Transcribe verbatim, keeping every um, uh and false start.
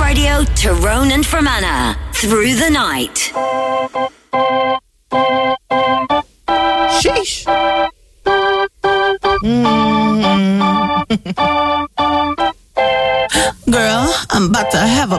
Radio, Tyrone and Fermanagh. Through the night. Sheesh. Mm. Girl, I'm about to have a